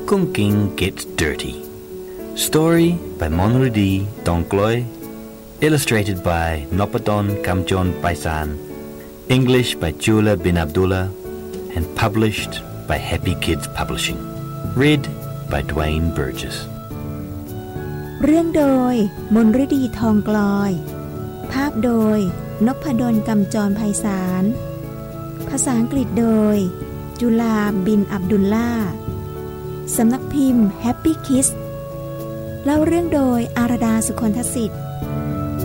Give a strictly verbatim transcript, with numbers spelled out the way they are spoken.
Cooking Gets Dirty. Story by Monridi Tongloy. Illustrated by Nopadon Kamjon Paisan. English by Jula bin Abdullah. And published by Happy Kids Publishing. Read by Dwayne Burgess. เรื่องโดยมนฤดีทองกลอยภาพโดยนพดลกำจรไพศาลภาษาอังกฤษโดยจุลาบินอับดุลลาห์สำนักพิมพ์ Happy Kids เล่าเรื่องโดยอารดาสุคนทสิทธิ์